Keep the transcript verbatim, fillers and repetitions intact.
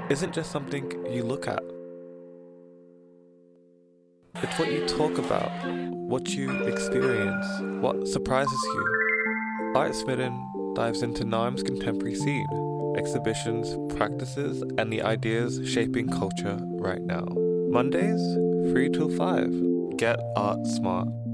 isn't just something you look at. It's what you talk about, what you experience, what surprises you. Art Smitten dives into Naarm's contemporary scene, exhibitions, practices, and the ideas shaping culture right now. Mondays, three till five. Get art smart.